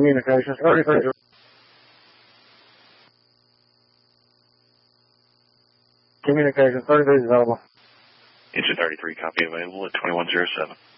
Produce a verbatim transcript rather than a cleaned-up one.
Communications thirty-three. Communications thirty-three is available. Engine thirty-three, copy available at twenty-one oh seven.